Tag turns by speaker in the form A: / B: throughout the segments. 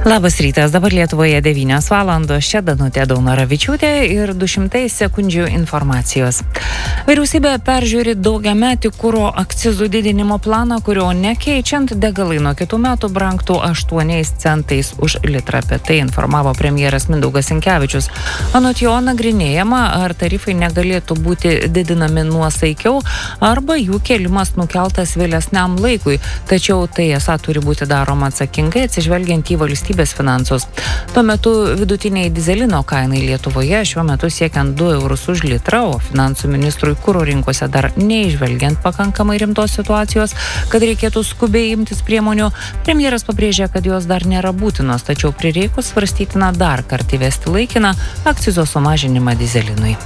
A: Labas rytas, dabar Lietuvoje 9 valandos, čia Danutė Daunoravičiūtė ir 200 sekundžių informacijos. Vyriausybė peržiūri daugiametį kuro akcizų didinimo planą, kurio nekeičiant degalai nuo kitų metų brangtų 8 centais už litrą. Apie tai informavo premjeras Mindaugas Sinkevičius. Anot jo nagrinėjama, ar tarifai negalėtų būti didinami nuosaikiau, arba jų kėlimas nukeltas vėlesniam laikui. Tačiau tai esą turi būti daroma atsakingai, atsižvelgiant į valstybės finansus. Tuo metu vidutiniai dizelino kainai Lietuvoje šiuo metu siekiant 2 eurus už litrą, o finansų ministrui kuro rinkose dar neižvelgiant pakankamai rimtos situacijos, kad reikėtų skubiai imtis priemonių, premjeras pabrėžė, kad jos dar nėra būtinos, tačiau prireikus svarstytina dar kartą įvesti laikiną akcizo sumažinimą dizelinui.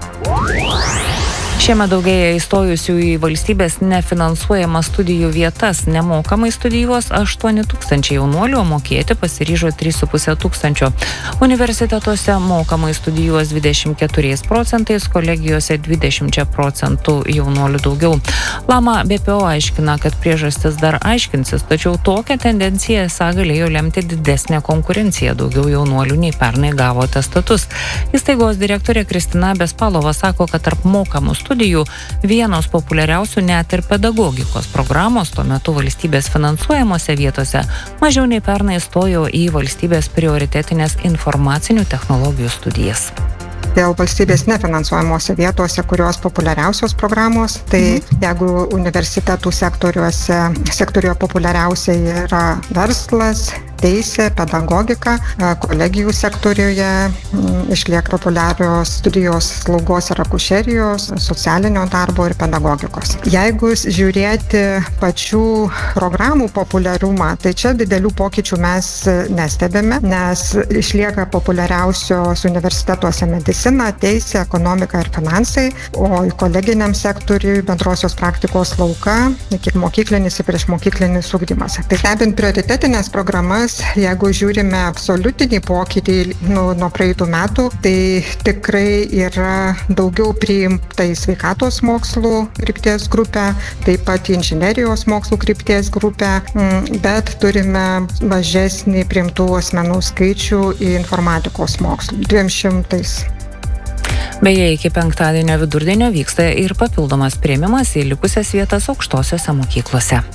A: Šiemet daugėja įstojusių į valstybės nefinansuojamas studijų vietas. Nemokamai studijuos 8 000 jaunuolių, o mokėti pasiryžo 3 500. Universitetuose mokamai studijuos 24%, kolegijose 20% jaunuolių daugiau. Lama BPO aiškina, kad priežastis dar aiškinsis, tačiau tokią tendenciją esą galėjo lemti didesnė konkurencija. Daugiau jaunuolių nei pernai gavo atestatus. Įstaigos direktorė Kristina Bespalova sako, kad tarp mokamų studijų vienos populiariausių net ir pedagogikos programos, tuo metu valstybės finansuojamose vietose mažiau nei pernai stojo į valstybės prioritetinės informacinių technologijų studijas.
B: Dėl valstybės nefinansuojamose vietose, kurios populiariausios programos, tai jeigu universitetų sektoriuje populiariausia yra verslas, teisė, pedagogika, kolegijų sektoriuje išlieka populiarios studijos slaugos ir akušerijos, socialinio darbo ir pedagogikos. Jeigu žiūrėti pačių programų populiarumą, tai čia didelių pokyčių mes nestebime, nes išlieka populiariausios universitetuose medicina, teisė, ekonomika ir finansai, o koleginiam sektoriui bendrosios praktikos lauka, ikimokyklinis ir priešmokyklinis ugdymas. Tai stebint prioritetinės programas, jeigu žiūrime absoliutinį pokytį nuo praeitų metų, tai tikrai yra daugiau priimta į sveikatos mokslų krypties grupę, taip pat į inžinerijos mokslų krypties grupę, bet turime mažesnį priimtų asmenų skaičių į informatikos mokslų, 200.
A: Beje, iki penktadienio vidurdienio vyksta ir papildomas priėmimas į likusias vietas aukštosiose mokyklose.